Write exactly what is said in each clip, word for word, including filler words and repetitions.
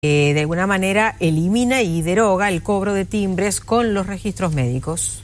Eh, de alguna manera elimina y deroga el cobro de timbres con los registros médicos.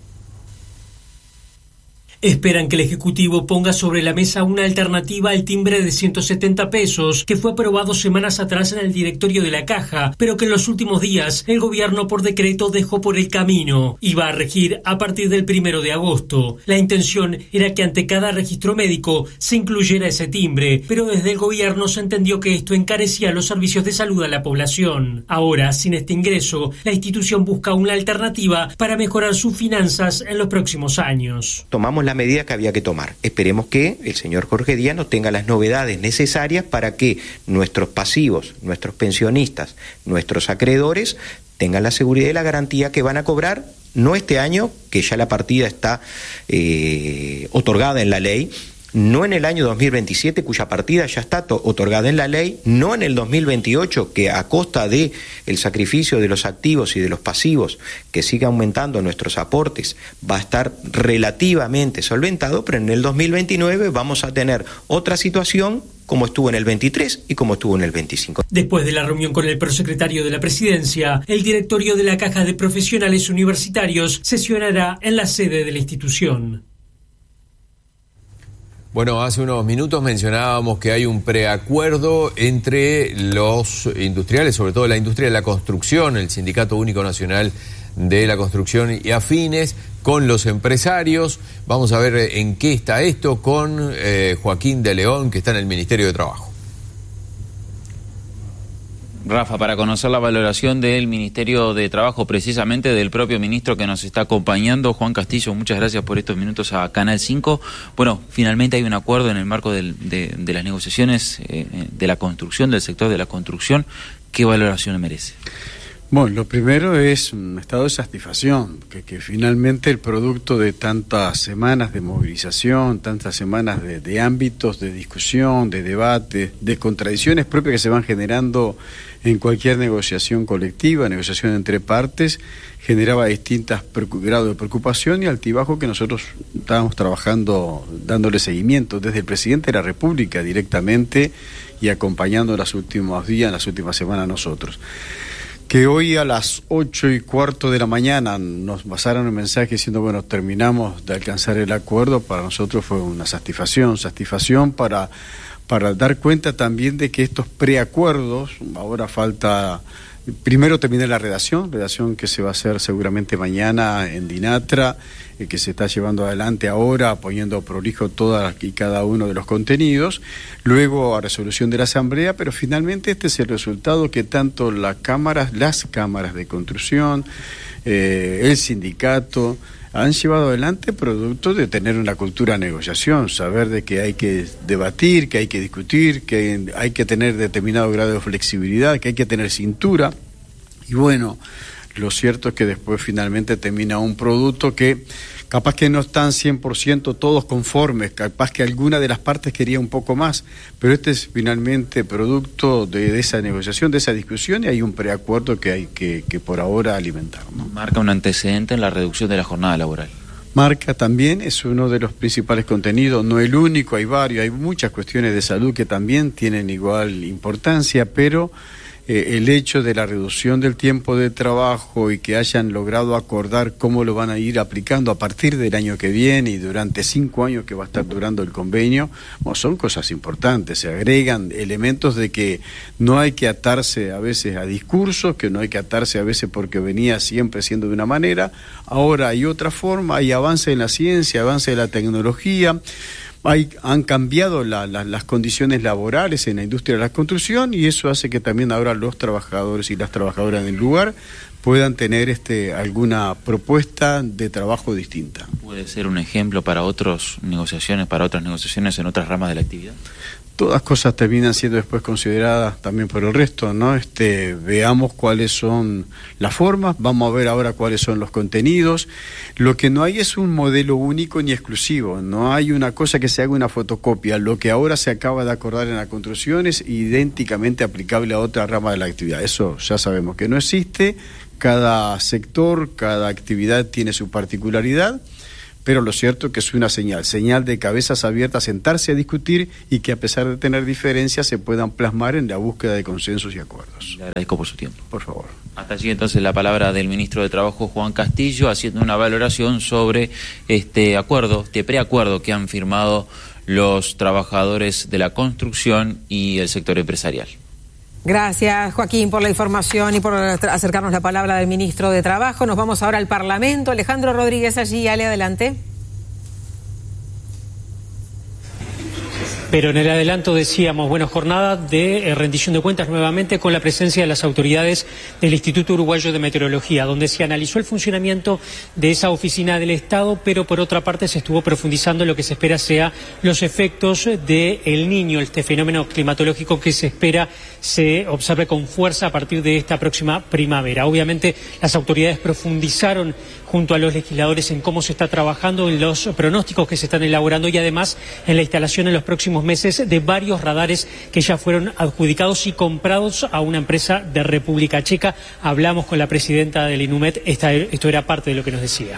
Esperan que el Ejecutivo ponga sobre la mesa una alternativa al timbre de ciento setenta pesos que fue aprobado semanas atrás en el directorio de la Caja, pero que en los últimos días el gobierno por decreto dejó por el camino y va a regir a partir del primero de agosto. La intención era que ante cada registro médico se incluyera ese timbre, pero desde el gobierno se entendió que esto encarecía los servicios de salud a la población. Ahora, sin este ingreso, la institución busca una alternativa para mejorar sus finanzas en los próximos años. Tomamos la medida que había que tomar. Esperemos que el señor Jorge Díaz nos tenga las novedades necesarias para que nuestros pasivos, nuestros pensionistas, nuestros acreedores tengan la seguridad y la garantía que van a cobrar, no este año, que ya la partida está eh, otorgada en la ley, no en el año dos mil veintisiete, cuya partida ya está otorgada en la ley, no en el dos mil veintiocho, que a costa de el sacrificio de los activos y de los pasivos, que sigue aumentando nuestros aportes, va a estar relativamente solventado, pero en el dos mil veintinueve vamos a tener otra situación como estuvo en el veintitrés y como estuvo en el veinticinco. Después de la reunión con el prosecretario de la Presidencia, el directorio de la Caja de Profesionales Universitarios sesionará en la sede de la institución. Bueno, hace unos minutos mencionábamos que hay un preacuerdo entre los industriales, sobre todo la industria de la construcción, el Sindicato Único Nacional de la Construcción y afines, con los empresarios. Vamos a ver en qué está esto con eh, Joaquín de León, que está en el Ministerio de Trabajo. Rafa, para conocer la valoración del Ministerio de Trabajo, precisamente del propio ministro que nos está acompañando, Juan Castillo, muchas gracias por estos minutos a Canal cinco. Bueno, finalmente hay un acuerdo en el marco del, de, de las negociaciones eh, de la construcción, del sector de la construcción. ¿Qué valoración merece? Bueno, lo primero es un estado de satisfacción, que, que finalmente el producto de tantas semanas de movilización, tantas semanas de, de ámbitos de discusión, de debate, de contradicciones propias que se van generando en cualquier negociación colectiva, negociación entre partes, generaba distintos grados de preocupación y altibajo que nosotros estábamos trabajando, dándole seguimiento desde el presidente de la República directamente y acompañando los últimos días, las últimas semanas nosotros. Que hoy a las ocho y cuarto de la mañana nos pasaron un mensaje diciendo, bueno, terminamos de alcanzar el acuerdo, para nosotros fue una satisfacción, satisfacción para, para dar cuenta también de que estos preacuerdos, ahora falta primero terminar la redacción, redacción que se va a hacer seguramente mañana en Dinatra, eh, que se está llevando adelante ahora, poniendo prolijo todas y cada uno de los contenidos, luego a resolución de la Asamblea, pero finalmente este es el resultado que tanto las cámaras, las cámaras de construcción, eh, el sindicato, han llevado adelante producto de tener una cultura de negociación, saber de que hay que debatir, que hay que discutir, que hay que tener determinado grado de flexibilidad, que hay que tener cintura. Y bueno, lo cierto es que después finalmente termina un producto que capaz que no están cien por ciento todos conformes, capaz que alguna de las partes quería un poco más, pero este es finalmente producto de, de esa negociación, de esa discusión, y hay un preacuerdo que hay que, que por ahora alimentar, ¿no? Marca un antecedente en la reducción de la jornada laboral. Marca también, es uno de los principales contenidos, no el único, hay varios, hay muchas cuestiones de salud que también tienen igual importancia, pero Eh, el hecho de la reducción del tiempo de trabajo y que hayan logrado acordar cómo lo van a ir aplicando a partir del año que viene y durante cinco años que va a estar durando el convenio, bueno, son cosas importantes, se agregan elementos de que no hay que atarse a veces a discursos, que no hay que atarse a veces porque venía siempre siendo de una manera, ahora hay otra forma, hay avance en la ciencia, avance en la tecnología. Hay, han cambiado la, la, las condiciones laborales en la industria de la construcción y eso hace que también ahora los trabajadores y las trabajadoras del lugar puedan tener este, alguna propuesta de trabajo distinta. ¿Puede ser un ejemplo para otras negociaciones, para otras negociaciones en otras ramas de la actividad? Todas cosas terminan siendo después consideradas también por el resto, ¿no? Este, veamos cuáles son las formas, vamos a ver ahora cuáles son los contenidos. Lo que no hay es un modelo único ni exclusivo, no hay una cosa que se haga una fotocopia. Lo que ahora se acaba de acordar en la construcción es idénticamente aplicable a otra rama de la actividad. Eso ya sabemos que no existe, cada sector, cada actividad tiene su particularidad, pero lo cierto es que es una señal, señal de cabezas abiertas, sentarse a discutir y que a pesar de tener diferencias se puedan plasmar en la búsqueda de consensos y acuerdos. Le agradezco por su tiempo. Por favor. Hasta allí entonces la palabra del ministro de Trabajo, Juan Castillo, haciendo una valoración sobre este acuerdo, este preacuerdo que han firmado los trabajadores de la construcción y el sector empresarial. Gracias, Joaquín, por la información y por acercarnos la palabra del ministro de Trabajo. Nos vamos ahora al Parlamento. Alejandro Rodríguez allí, Ale, adelante. Pero en el adelanto decíamos, bueno, jornada de eh, rendición de cuentas nuevamente con la presencia de las autoridades del Instituto Uruguayo de Meteorología, donde se analizó el funcionamiento de esa oficina del Estado, pero por otra parte se estuvo profundizando en lo que se espera sea los efectos de El Niño, este fenómeno climatológico que se espera se observe con fuerza a partir de esta próxima primavera. Obviamente las autoridades profundizaron junto a los legisladores en cómo se está trabajando, en los pronósticos que se están elaborando y además en la instalación en los próximos meses de varios radares que ya fueron adjudicados y comprados a una empresa de República Checa. Hablamos con la presidenta del INUMET, esta, esto era parte de lo que nos decía.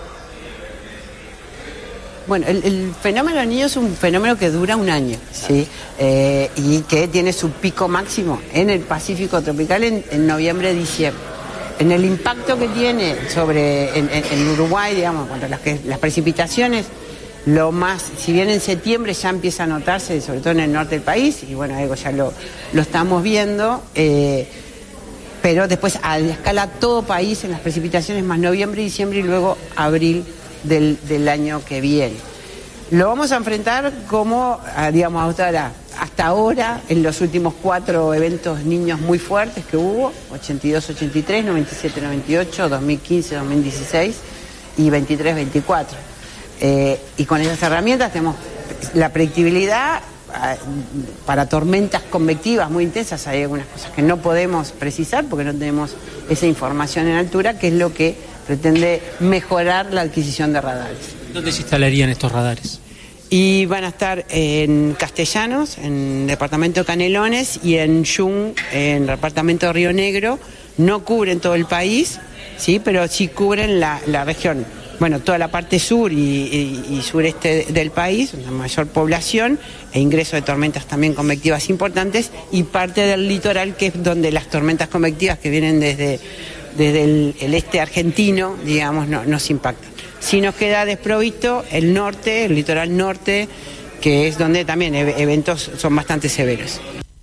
Bueno, el, el fenómeno del Niño es un fenómeno que dura un año, ¿sí? Eh, y que tiene su pico máximo en el Pacífico tropical en, en noviembre-diciembre. En el impacto que tiene sobre en, en, en Uruguay, digamos, cuanto a las, que, las precipitaciones, lo más, si bien en septiembre ya empieza a notarse, sobre todo en el norte del país, y bueno, algo ya lo, lo estamos viendo, eh, pero después a la escala todo país en las precipitaciones más noviembre, diciembre y luego abril del, del año que viene. Lo vamos a enfrentar como, digamos, hasta ahora, hasta ahora, en los últimos cuatro eventos niños muy fuertes que hubo, ochenta y dos ochenta y tres, noventa y siete noventa y ocho, dos mil quince dos mil dieciséis y veintitrés veinticuatro. Eh, y con esas herramientas tenemos la predictibilidad eh, para tormentas convectivas muy intensas. Hay algunas cosas que no podemos precisar porque no tenemos esa información en altura, que es lo que pretende mejorar la adquisición de radares. ¿Dónde se instalarían estos radares? Y van a estar en Castellanos, en el departamento de Canelones, y en Yung, en el departamento de Río Negro. No cubren todo el país, sí, pero sí cubren la, la región, bueno, toda la parte sur y, y, y sureste del país, una mayor población e ingreso de tormentas también convectivas importantes, y parte del litoral, que es donde las tormentas convectivas que vienen desde, desde el, el este argentino, digamos, no, nos impactan. Si nos queda desprovisto el norte, el litoral norte, que es donde también eventos son bastante severos.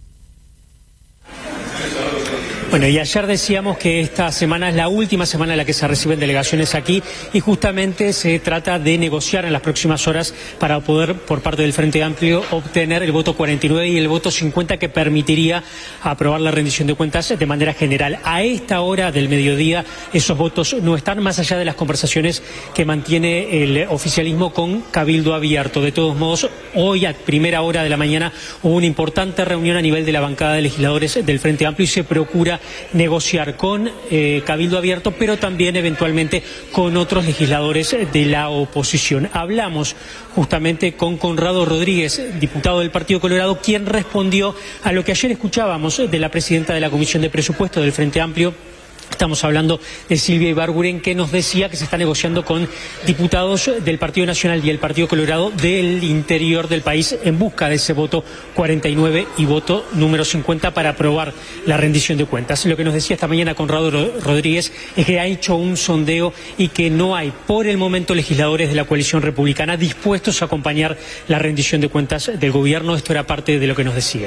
Bueno, y ayer decíamos que esta semana es la última semana en la que se reciben delegaciones aquí y justamente se trata de negociar en las próximas horas para poder, por parte del Frente Amplio, obtener el voto cuarenta y nueve y el voto cincuenta que permitiría aprobar la rendición de cuentas de manera general. A esta hora del mediodía esos votos no están, más allá de las conversaciones que mantiene el oficialismo con Cabildo Abierto. De todos modos, hoy a primera hora de la mañana hubo una importante reunión a nivel de la bancada de legisladores del Frente Amplio y se procura negociar con eh, Cabildo Abierto, pero también eventualmente con otros legisladores de la oposición. Hablamos justamente con Conrado Rodríguez, diputado del Partido Colorado, quien respondió a lo que ayer escuchábamos de la presidenta de la Comisión de Presupuesto del Frente Amplio. Estamos hablando de Silvia Ibarguren, que nos decía que se está negociando con diputados del Partido Nacional y el Partido Colorado del interior del país en busca de ese voto cuarenta y nueve y voto número cincuenta para aprobar la rendición de cuentas. Lo que nos decía esta mañana Conrado Rodríguez es que ha hecho un sondeo y que no hay por el momento legisladores de la coalición republicana dispuestos a acompañar la rendición de cuentas del gobierno. Esto era parte de lo que nos decía.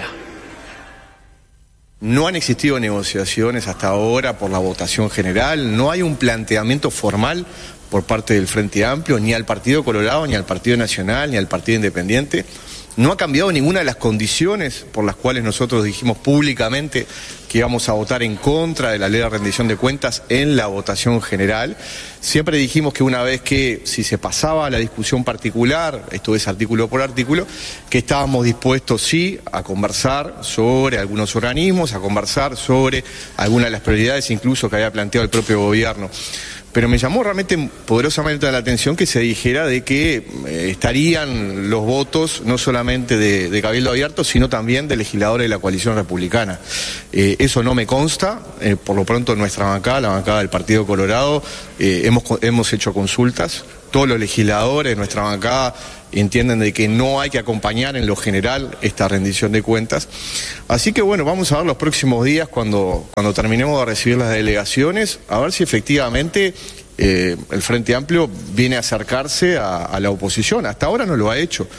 No han existido negociaciones hasta ahora por la votación general, no hay un planteamiento formal por parte del Frente Amplio, ni al Partido Colorado, ni al Partido Nacional, ni al Partido Independiente. No ha cambiado ninguna de las condiciones por las cuales nosotros dijimos públicamente que íbamos a votar en contra de la ley de rendición de cuentas en la votación general. Siempre dijimos que una vez que, si se pasaba a la discusión particular, esto es artículo por artículo, que estábamos dispuestos sí a conversar sobre algunos organismos, a conversar sobre algunas de las prioridades incluso que había planteado el propio gobierno. Pero me llamó realmente poderosamente la atención que se dijera de que eh, estarían los votos no solamente de, de Cabildo Abierto, sino también de legisladores de la coalición republicana. Eh, eso no me consta, eh, por lo pronto nuestra bancada, la bancada del Partido Colorado, eh, hemos, hemos hecho consultas todos los legisladores de nuestra bancada entienden de que no hay que acompañar en lo general esta rendición de cuentas. Así que bueno, vamos a ver los próximos días cuando, cuando terminemos de recibir las delegaciones, a ver si efectivamente eh, el Frente Amplio viene a acercarse a, a la oposición. Hasta ahora no lo ha hecho.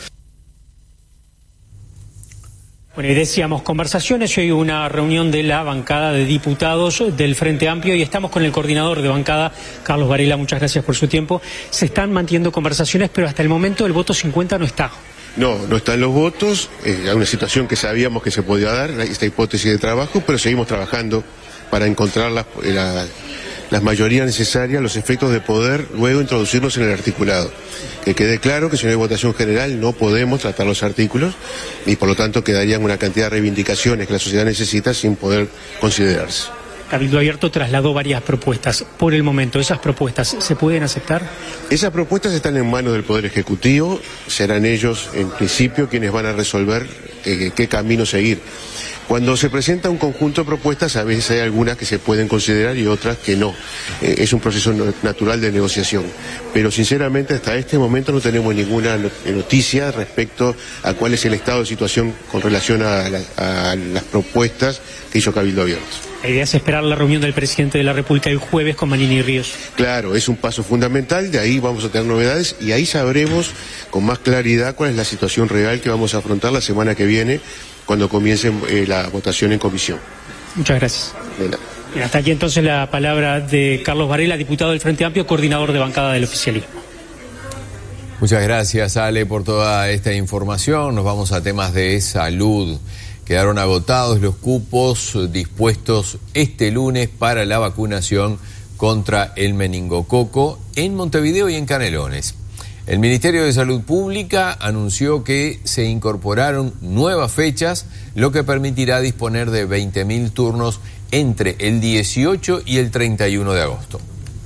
Bueno, y decíamos, conversaciones, hoy una reunión de la bancada de diputados del Frente Amplio y estamos con el coordinador de bancada, Carlos Varela, muchas gracias por su tiempo. Se están manteniendo conversaciones, pero hasta el momento el voto cincuenta no está. No, no están los votos, eh, hay una situación que sabíamos que se podía dar, esta hipótesis de trabajo, pero seguimos trabajando para encontrar las, la, las mayorías necesarias, los efectos de poder luego introducirlos en el articulado. Que quede claro que si no hay votación general no podemos tratar los artículos y por lo tanto quedarían una cantidad de reivindicaciones que la sociedad necesita sin poder considerarse. Cabildo Abierto trasladó varias propuestas. Por el momento, ¿esas propuestas se pueden aceptar? Esas propuestas están en manos del Poder Ejecutivo, serán ellos en principio quienes van a resolver eh, qué camino seguir. Cuando se presenta un conjunto de propuestas, a veces hay algunas que se pueden considerar y otras que no. Eh, es un proceso natural de negociación. Pero sinceramente hasta este momento no tenemos ninguna noticia respecto a cuál es el estado de situación con relación a, la, a las propuestas que hizo Cabildo Abierto. La idea es esperar la reunión del presidente de la República el jueves con Manini y Ríos. Claro, es un paso fundamental, de ahí vamos a tener novedades y ahí sabremos con más claridad cuál es la situación real que vamos a afrontar la semana que viene cuando comience eh, la votación en comisión. Muchas gracias. De nada. Bien, hasta aquí entonces la palabra de Carlos Varela, diputado del Frente Amplio, coordinador de bancada del oficialismo. Muchas gracias, Ale, por toda esta información. Nos vamos a temas de salud. Quedaron agotados los cupos dispuestos este lunes para la vacunación contra el meningococo en Montevideo y en Canelones. El Ministerio de Salud Pública anunció que se incorporaron nuevas fechas, lo que permitirá disponer de veinte mil turnos entre el dieciocho y el treinta y uno de agosto.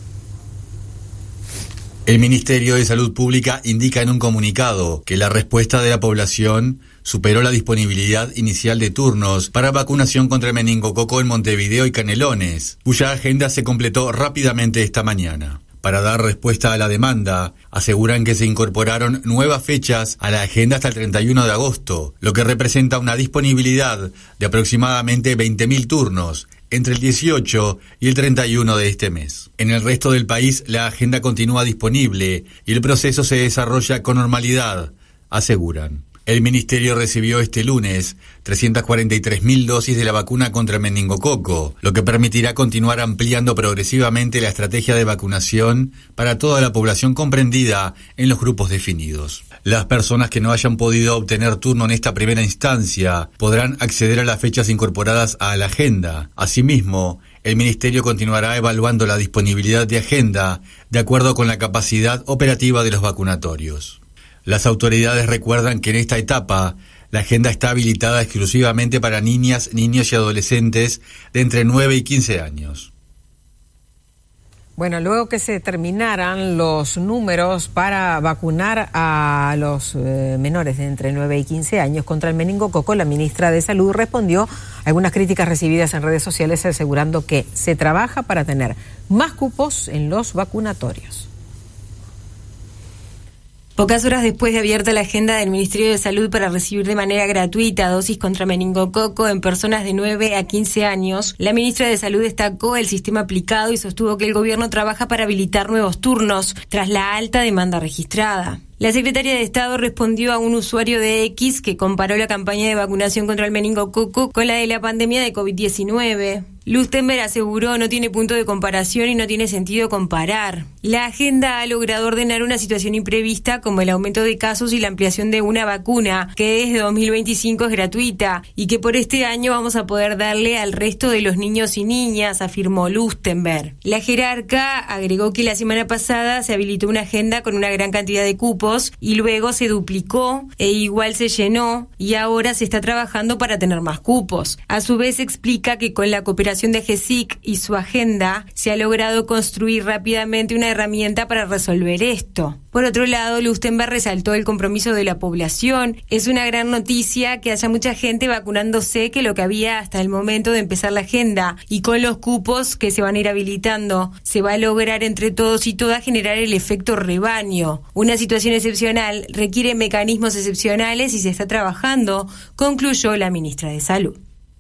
El Ministerio de Salud Pública indica en un comunicado que la respuesta de la población superó la disponibilidad inicial de turnos para vacunación contra el meningococo en Montevideo y Canelones, cuya agenda se completó rápidamente esta mañana. Para dar respuesta a la demanda, aseguran que se incorporaron nuevas fechas a la agenda hasta el treinta y uno de agosto, lo que representa una disponibilidad de aproximadamente veinte mil turnos entre el dieciocho y el treinta y uno de este mes. En el resto del país, la agenda continúa disponible y el proceso se desarrolla con normalidad, aseguran. El Ministerio recibió este lunes trescientas cuarenta y tres mil dosis de la vacuna contra el meningococo, lo que permitirá continuar ampliando progresivamente la estrategia de vacunación para toda la población comprendida en los grupos definidos. Las personas que no hayan podido obtener turno en esta primera instancia podrán acceder a las fechas incorporadas a la agenda. Asimismo, el Ministerio continuará evaluando la disponibilidad de agenda de acuerdo con la capacidad operativa de los vacunatorios. Las autoridades recuerdan que en esta etapa la agenda está habilitada exclusivamente para niñas, niños y adolescentes de entre nueve y quince años. Bueno, luego que se terminaran los números para vacunar a los eh, menores de entre nueve y quince años contra el meningococo, la ministra de Salud respondió a algunas críticas recibidas en redes sociales asegurando que se trabaja para tener más cupos en los vacunatorios. Pocas horas después de abierta la agenda del Ministerio de Salud para recibir de manera gratuita dosis contra meningococo en personas de nueve a quince años, la ministra de Salud destacó el sistema aplicado y sostuvo que el gobierno trabaja para habilitar nuevos turnos tras la alta demanda registrada. La secretaria de Estado respondió a un usuario de X que comparó la campaña de vacunación contra el meningococo con la de la pandemia de COVID diecinueve. Lustenberg aseguró no tiene punto de comparación y no tiene sentido comparar. La agenda ha logrado ordenar una situación imprevista como el aumento de casos y la ampliación de una vacuna que desde dos mil veinticinco es gratuita y que por este año vamos a poder darle al resto de los niños y niñas, afirmó Lustenberg. La jerarca agregó que la semana pasada se habilitó una agenda con una gran cantidad de cupos y luego se duplicó e igual se llenó y ahora se está trabajando para tener más cupos. A su vez explica que con la cooperación coordinación de G E S I C y su agenda, se ha logrado construir rápidamente una herramienta para resolver esto. Por otro lado, Lustenberg resaltó el compromiso de la población. Es una gran noticia que haya mucha gente vacunándose que lo que había hasta el momento de empezar la agenda, y con los cupos que se van a ir habilitando, se va a lograr entre todos y todas generar el efecto rebaño. Una situación excepcional requiere mecanismos excepcionales y se está trabajando, concluyó la ministra de Salud.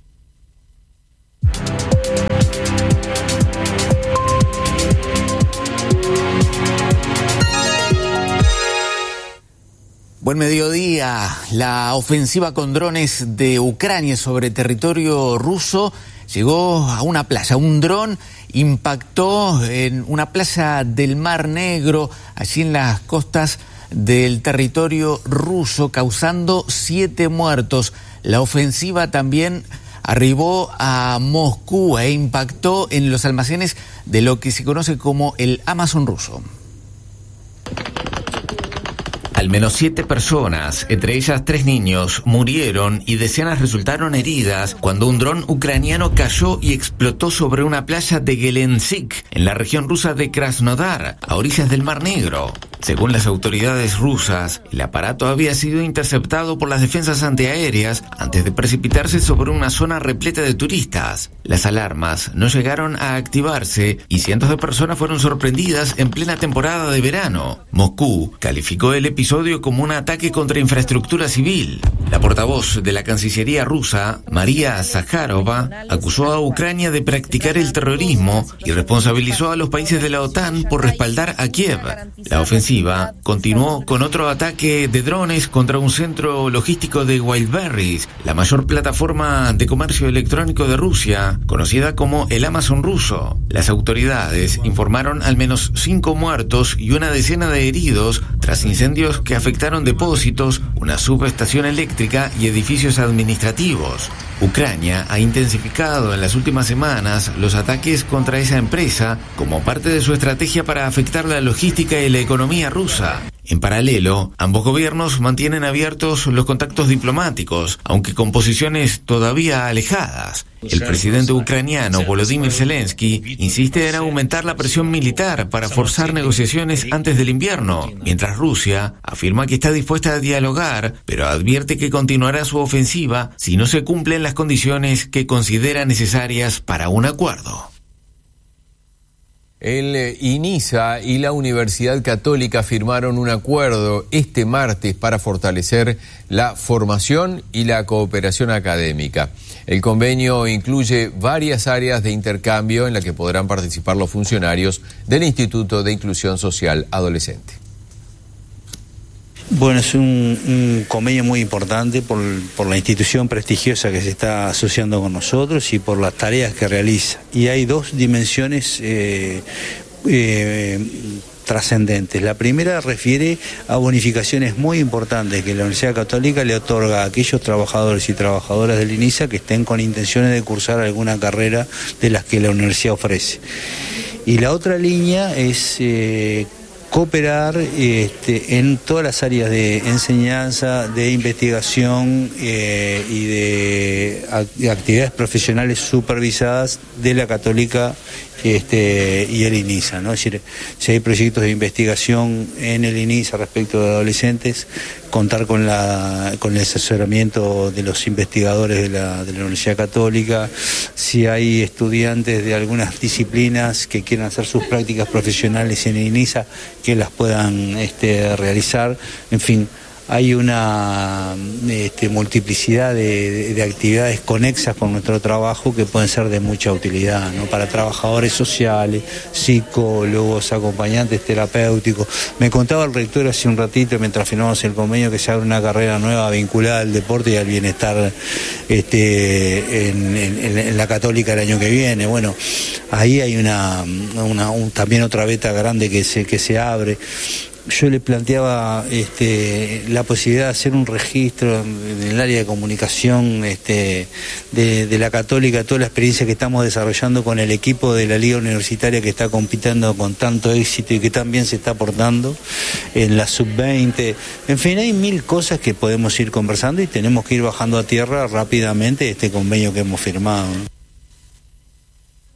Buen mediodía. La ofensiva con drones de Ucrania sobre territorio ruso llegó a una playa. Un dron impactó en una playa del Mar Negro, allí en las costas del territorio ruso, causando siete muertos. La ofensiva también arribó a Moscú e impactó en los almacenes de lo que se conoce como el Amazon ruso. Al menos siete personas, entre ellas tres niños, murieron y decenas resultaron heridas cuando un dron ucraniano cayó y explotó sobre una playa de Gelendzhik, en la región rusa de Krasnodar, a orillas del Mar Negro. Según las autoridades rusas, el aparato había sido interceptado por las defensas antiaéreas antes de precipitarse sobre una zona repleta de turistas. Las alarmas no llegaron a activarse y cientos de personas fueron sorprendidas en plena temporada de verano. Moscú calificó el episodio como un ataque contra infraestructura civil. La portavoz de la Cancillería rusa, María Zakharova, acusó a Ucrania de practicar el terrorismo y responsabilizó a los países de la OTAN por respaldar a Kiev. La ofensiva continuó con otro ataque de drones contra un centro logístico de Wildberries, la mayor plataforma de comercio electrónico de Rusia, conocida como el Amazon ruso. Las autoridades informaron al menos cinco muertos y una decena de heridos tras incendios que afectaron depósitos, una subestación eléctrica y edificios administrativos. Ucrania ha intensificado en las últimas semanas los ataques contra esa empresa como parte de su estrategia para afectar la logística y la economía rusa. En paralelo, ambos gobiernos mantienen abiertos los contactos diplomáticos, aunque con posiciones todavía alejadas. El presidente ucraniano Volodymyr Zelensky insiste en aumentar la presión militar para forzar negociaciones antes del invierno, mientras Rusia afirma que está dispuesta a dialogar, pero advierte que continuará su ofensiva si no se cumplen las condiciones que considera necesarias para un acuerdo. El INISA y la Universidad Católica firmaron un acuerdo este martes para fortalecer la formación y la cooperación académica. El convenio incluye varias áreas de intercambio en las que podrán participar los funcionarios del Instituto de Inclusión Social Adolescente. Bueno, es un, un convenio muy importante por, por la institución prestigiosa que se está asociando con nosotros y por las tareas que realiza. Y hay dos dimensiones eh, eh, trascendentes. La primera refiere a bonificaciones muy importantes que la Universidad Católica le otorga a aquellos trabajadores y trabajadoras del INISA que estén con intenciones de cursar alguna carrera de las que la universidad ofrece. Y la otra línea es Eh, cooperar este, en todas las áreas de enseñanza, de investigación eh, y de, de actividades profesionales supervisadas de la Católica este, y el INISA, ¿no? Es decir, si hay proyectos de investigación en el INISA respecto de adolescentes, contar con la con el asesoramiento de los investigadores de la, de la Universidad Católica. Si hay estudiantes de algunas disciplinas que quieran hacer sus prácticas profesionales en el INISA, que las puedan este, realizar. En fin, hay una este, multiplicidad de, de, de actividades conexas con nuestro trabajo que pueden ser de mucha utilidad, ¿no? Para trabajadores sociales, psicólogos, acompañantes terapéuticos. Me contaba el rector hace un ratito, mientras firmamos el convenio, que se abre una carrera nueva vinculada al deporte y al bienestar este, en, en, en la Católica el año que viene. Bueno, ahí hay una, una un, también otra beta grande que se, que se abre. Yo le planteaba este, la posibilidad de hacer un registro en el área de comunicación este, de, de la Católica, toda la experiencia que estamos desarrollando con el equipo de la Liga Universitaria que está compitiendo con tanto éxito y que también se está aportando en la sub veinte. En fin, hay mil cosas que podemos ir conversando y tenemos que ir bajando a tierra rápidamente este convenio que hemos firmado.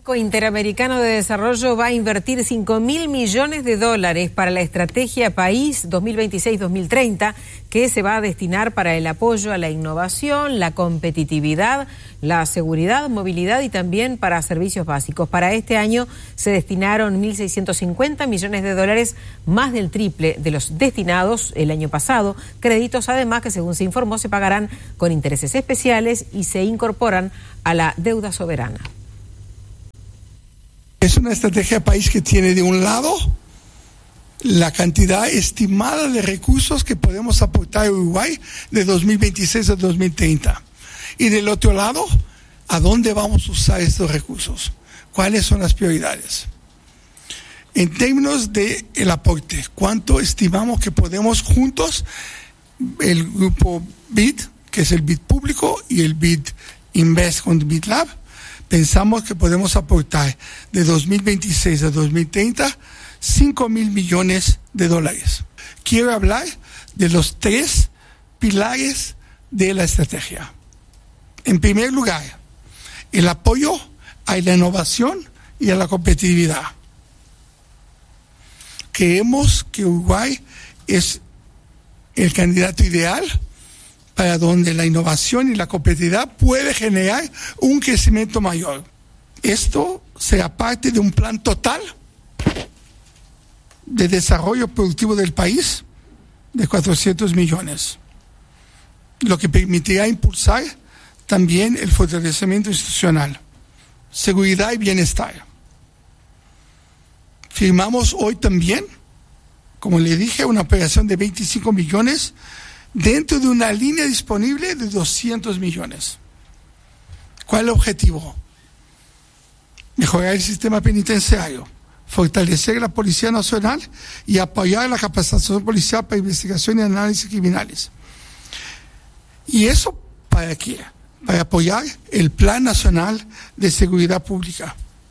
Banco Interamericano de Desarrollo va a invertir cinco mil millones de dólares para la estrategia País dos mil veintiséis dos mil treinta, que se va a destinar para el apoyo a la innovación, la competitividad, la seguridad, movilidad y también para servicios básicos. Para este año se destinaron mil seiscientos cincuenta millones de dólares, más del triple de los destinados el año pasado. Créditos, además, que según se informó, se pagarán con intereses especiales y se incorporan a la deuda soberana. Es una estrategia país que tiene de un lado la cantidad estimada de recursos que podemos aportar a Uruguay de dos mil veintiséis a dos mil treinta. Y del otro lado, ¿a dónde vamos a usar estos recursos? ¿Cuáles son las prioridades? En términos del aporte, ¿cuánto estimamos que podemos juntos, el grupo B I D, que es el B I D público, y el B I D Invest con B I D Lab, pensamos que podemos aportar de dos mil veintiséis a dos mil treinta cinco mil millones de dólares. Quiero hablar de los tres pilares de la estrategia. En primer lugar, el apoyo a la innovación y a la competitividad. Creemos que Uruguay es el candidato ideal para donde la innovación y la competitividad puede generar un crecimiento mayor. Esto será parte de un plan total de desarrollo productivo del país de cuatrocientos millones, lo que permitirá impulsar también el fortalecimiento institucional, seguridad y bienestar. Firmamos hoy también, como le dije, una operación de veinticinco millones dentro de una línea disponible de doscientos millones. ¿Cuál es el objetivo? Mejorar el sistema penitenciario, fortalecer la Policía Nacional y apoyar la capacitación policial para investigación y análisis criminales. ¿Y eso para qué? Para apoyar el Plan Nacional de Seguridad Pública.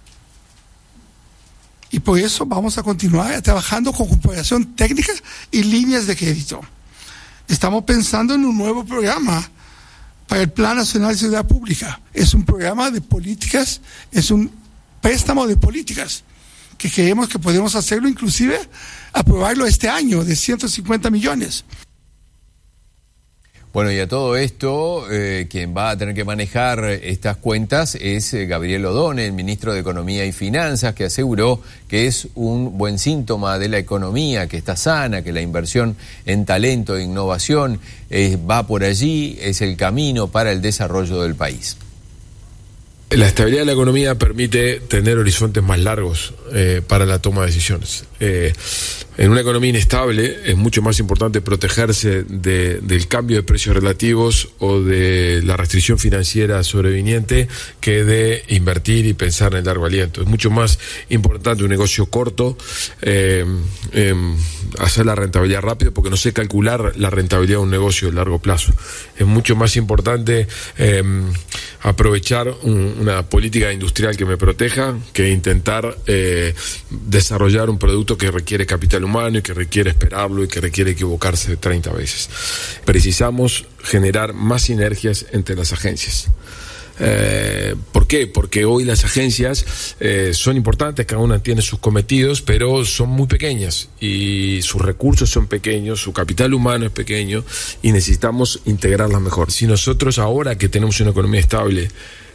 Y por eso vamos a continuar trabajando con cooperación técnica y líneas de crédito. Estamos pensando en un nuevo programa para el Plan Nacional de Seguridad Pública. Es un programa de políticas, es un préstamo de políticas, que creemos que podemos hacerlo, inclusive aprobarlo este año, de ciento cincuenta millones. Bueno, y a todo esto, eh, quien va a tener que manejar estas cuentas es eh, Gabriel Odone, el ministro de Economía y Finanzas, que aseguró que es un buen síntoma de la economía, que está sana, que la inversión en talento e innovación eh, va por allí, es el camino para el desarrollo del país. La estabilidad de la economía permite tener horizontes más largos eh, para la toma de decisiones. Eh, en una economía inestable es mucho más importante protegerse de, del cambio de precios relativos o de la restricción financiera sobreviniente que de invertir y pensar en el largo aliento. Es mucho más importante un negocio corto, eh, eh, hacer la rentabilidad rápido, porque no sé calcular la rentabilidad de un negocio a largo plazo. Es mucho más importante eh, aprovechar un, una política industrial que me proteja que intentar eh, desarrollar un producto que requiere capital humano y que requiere esperarlo y que requiere equivocarse treinta veces. Precisamos generar más sinergias entre las agencias. Eh, ¿Por qué? Porque hoy las agencias eh, son importantes, cada una tiene sus cometidos, pero son muy pequeñas y sus recursos son pequeños, su capital humano es pequeño y necesitamos integrarlas mejor. Si nosotros ahora que tenemos una economía estable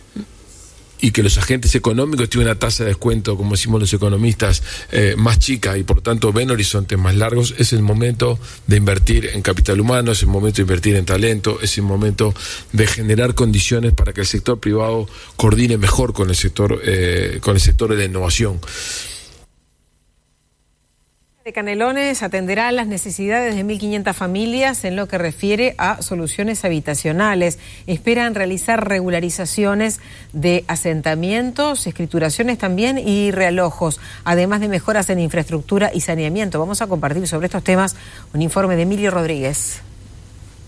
y que los agentes económicos tienen una tasa de descuento, como decimos los economistas, eh, más chica y por tanto ven horizontes más largos, es el momento de invertir en capital humano, es el momento de invertir en talento, es el momento de generar condiciones para que el sector privado coordine mejor con el sector, eh, con el sector de la innovación. De Canelones atenderá las necesidades de mil quinientas familias en lo que refiere a soluciones habitacionales. Esperan realizar regularizaciones de asentamientos, escrituraciones también y realojos, además de mejoras en infraestructura y saneamiento. Vamos a compartir sobre estos temas un informe de Emilio Rodríguez.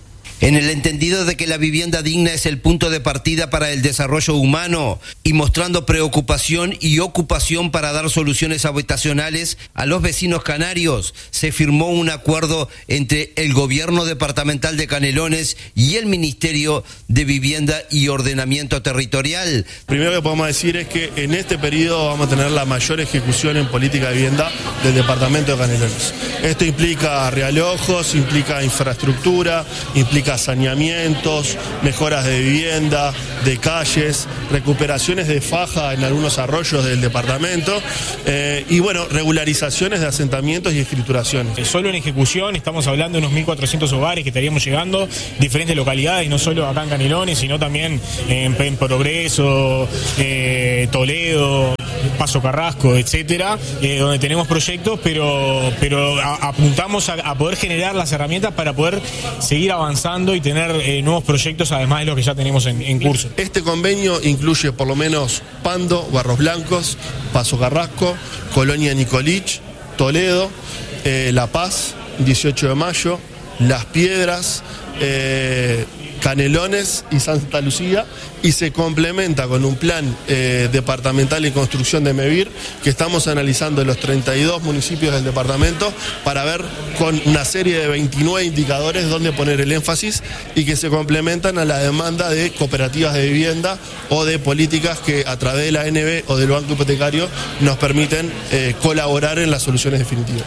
en el entendido de que la vivienda digna es el punto de partida para el desarrollo humano y mostrando preocupación y ocupación para dar soluciones habitacionales a los vecinos canarios, se firmó un acuerdo entre el gobierno departamental de Canelones y el Ministerio de Vivienda y Ordenamiento Territorial. Primero que podemos decir es que en este periodo vamos a tener la mayor ejecución en política de vivienda del departamento de Canelones. Esto implica realojos, implica infraestructura, implica saneamientos, mejoras de vivienda, de calles, recuperaciones de faja en algunos arroyos del departamento eh, y bueno, regularizaciones de asentamientos y escrituraciones. Solo en ejecución estamos hablando de unos mil cuatrocientos hogares que estaríamos llegando, diferentes localidades, no solo acá en Canelones, sino también en, en Progreso, eh, Toledo, Paso Carrasco, etcétera, eh, donde tenemos proyectos, pero, pero a, apuntamos a, a poder generar las herramientas para poder seguir avanzando y tener eh, nuevos proyectos, además de los que ya tenemos en, en curso. Este convenio incluye por lo menos Pando, Barros Blancos, Paso Carrasco, Colonia Nicolich, Toledo, eh, La Paz, dieciocho de mayo, Las Piedras, eh, Canelones y Santa Lucía, y se complementa con un plan eh, departamental de construcción de MEVIR que estamos analizando en los treinta y dos municipios del departamento para ver con una serie de veintinueve indicadores dónde poner el énfasis y que se complementan a la demanda de cooperativas de vivienda o de políticas que a través de la A N B o del Banco Hipotecario nos permiten eh, colaborar en las soluciones definitivas.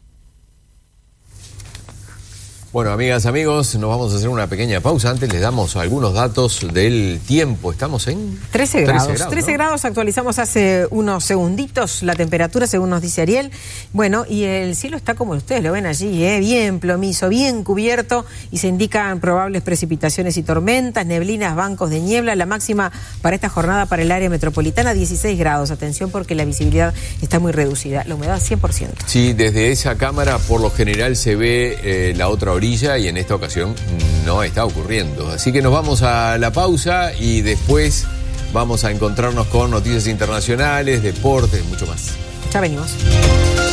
Bueno, amigas, amigos, nos vamos a hacer una pequeña pausa. Antes les damos algunos datos del tiempo. Estamos en trece grados. trece grados, trece ¿no? grados, actualizamos hace unos segunditos la temperatura, según nos dice Ariel. Bueno, y el cielo está como ustedes lo ven allí, ¿eh? Bien plomizo, bien cubierto, y se indican probables precipitaciones y tormentas, neblinas, bancos de niebla. La máxima para esta jornada para el área metropolitana, dieciséis grados. Atención porque la visibilidad está muy reducida. La humedad, cien por ciento. Sí, desde esa cámara por lo general se ve eh, la otra orilla, y en esta ocasión no está ocurriendo. Así que nos vamos a la pausa y después vamos a encontrarnos con noticias internacionales, deportes, mucho más. Ya venimos.